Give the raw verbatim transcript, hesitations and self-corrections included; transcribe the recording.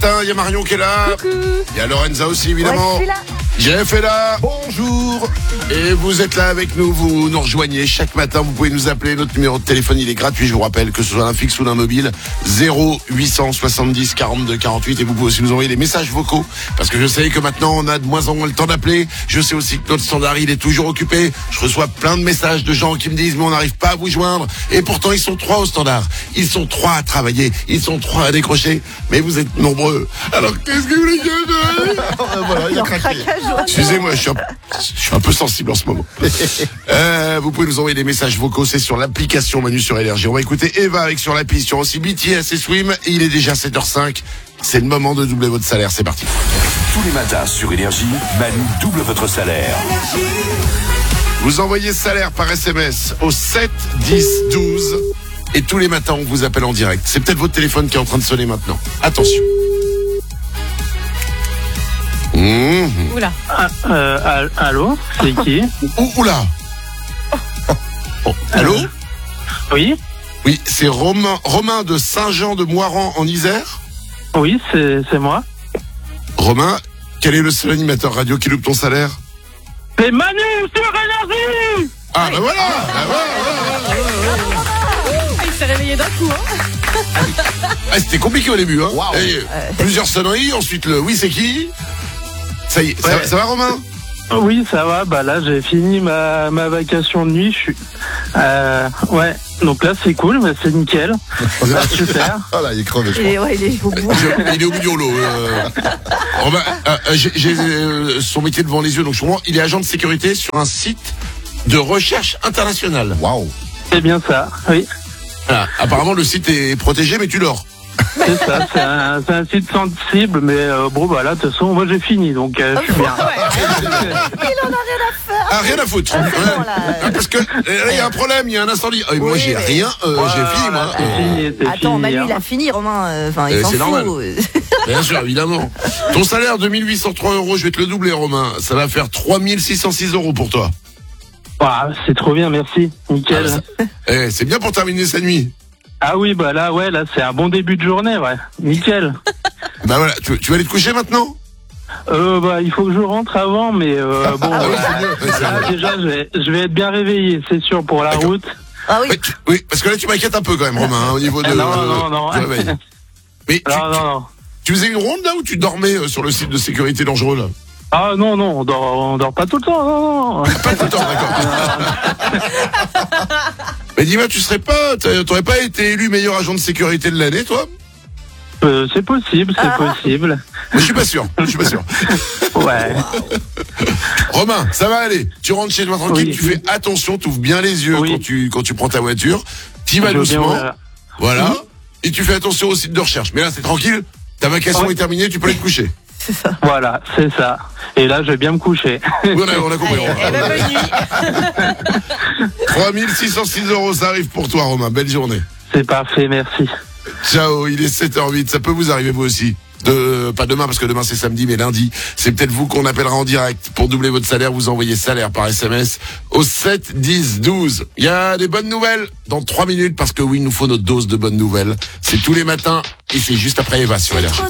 Il y a Marion qui est là. Coucou. Il y a Lorenza aussi, évidemment. Ouais, Jeff est là. Bonjour. Et vous êtes là avec nous, vous nous rejoignez chaque matin. Vous pouvez nous appeler. Notre numéro de téléphone, il est gratuit. Je vous rappelle que ce soit un fixe ou d'un mobile. zéro huit cent soixante-dix quarante-deux quarante-huit. Et vous pouvez aussi nous envoyer des messages vocaux. Parce que je sais que maintenant, on a de moins en moins le temps d'appeler. Je sais aussi que notre standard, il est toujours occupé. Je reçois plein de messages de gens qui me disent, mais on n'arrive pas à vous joindre. Et pourtant, ils sont trois au standard. Ils sont trois à travailler. Ils sont trois à décrocher. Mais vous êtes nombreux. Alors, qu'est-ce que vous voulez dire? Voilà, il a craqué. Excusez-moi, je suis, un, je suis un peu sensible en ce moment. Euh, vous pouvez nous envoyer des messages vocaux, c'est sur l'application Manu sur Énergie. On va écouter Eva avec sur l'appli, sur aussi B T S et Swim. Et il est déjà sept heures cinq. C'est le moment de doubler votre salaire. C'est parti. Tous les matins sur Énergie, Manu double votre salaire. Vous envoyez salaire par S M S au sept dix douze. Et tous les matins, on vous appelle en direct. C'est peut-être votre téléphone qui est en train de sonner maintenant. Attention. Mmh. Oula. Ah, euh, allô, c'est qui? Ouh, oula. Oh, allô? Oui, Oui, c'est Romain, Romain de Saint-Jean-de-Moiran en Isère. oui, c'est c'est moi. Romain, quel est le seul animateur radio qui loupe ton salaire? C'est Manu sur Énergie. Ah bah voilà, bah voilà, voilà. Ah, il s'est réveillé d'un coup, hein. Ah, c'était compliqué au début, hein. Wow. Et, euh, plusieurs sonneries, ensuite le oui c'est qui? Ça y est, ça, Ouais. ça va Romain? Oui, ça va. Bah là, j'ai fini ma ma vacation de nuit. Je suis. Euh, ouais. Donc là, c'est cool, mais c'est nickel. Bah, super. Ah là, il est crevé, je crois. Et ouais, il est au bout. Je- Il est au bout du rouleau. Euh. Romain, euh, euh, j'ai j'ai, euh, son métier devant les yeux, donc je comprends. Il est agent de sécurité sur un site de recherche internationale. Waouh. C'est bien ça. Oui, Voilà. Apparemment le site est protégé, mais tu dors. c'est ça. C'est un c'est un site sensible, mais euh, bon, bah là, de toute façon, moi, j'ai fini, donc euh, je suis bien. Il en a rien à faire. Ah, rien à foutre. Ah, c'est Ouais. bon, là. Ah, parce que euh, il y a un problème, il y a un incendie. Ah, moi Oui, j'ai mais- rien, euh, j'ai fini moi. C'est fini, c'est Attends, fini, Manu, hein. il a fini, Romain. euh, Enfin, il Euh, s'en c'est fout. normal. Bien sûr, évidemment. Ton salaire de mille huit cent trois euros, je vais te le doubler, Romain. Ça va faire trois mille six cent six euros pour toi. Ah, c'est trop bien, merci. Nickel. Ah, ça- Eh, c'est bien pour terminer sa nuit. Ah oui, bah là, ouais, là, c'est un bon début de journée, ouais. Nickel. Bah voilà, tu, tu vas aller te coucher maintenant? Euh, bah, il faut que je rentre avant, mais euh, bon, Ah oui, ouais. c'est mieux. Ouais, c'est Là, mieux. déjà, je vais, je vais être bien réveillé, c'est sûr, pour la D'accord. route. Ah oui. Ouais, tu- oui, parce que là tu m'inquiètes un peu quand même, Romain, hein, au niveau de. Non, non, non. du réveil. Mais tu, Non, non, non. tu faisais une ronde là ou tu dormais euh, sur le site de sécurité dangereux là? Ah non, non, on dort, on dort pas tout le temps, non, non. Pas tout le temps, d'accord. Mais dis-moi, tu serais pas, t'a- t'aurais pas été élu meilleur agent de sécurité de l'année, toi? Euh, c'est possible, c'est possible. Mais je suis pas sûr, je suis pas sûr. Ouais. Romain, ça va aller. Tu rentres chez toi tranquille, Oui. tu fais attention, tu ouvres bien les yeux Oui. quand tu quand tu prends ta voiture. Tu vas Je veux bien, doucement, voilà. voilà. Et tu fais attention au site de recherche. Mais là, c'est tranquille. Ta vacation Ouais. est terminée, tu peux aller te coucher. Voilà, c'est ça. Et là, je vais bien me coucher. Oui, on a, on a compris. Allez, eh ben, bonne nuit. trois mille six cent six euros, ça arrive pour toi, Romain. Belle journée. C'est parfait, merci. Ciao, il est sept heures huit. Ça peut vous arriver vous aussi. De, pas demain parce que demain c'est samedi, mais lundi, c'est peut-être vous qu'on appellera en direct pour doubler votre salaire. Vous envoyez salaire par S M S au sept dix douze. Il y a des bonnes nouvelles dans trois minutes parce que oui, il nous faut notre dose de bonnes nouvelles. C'est tous les matins et c'est juste après Eva sur Énergie.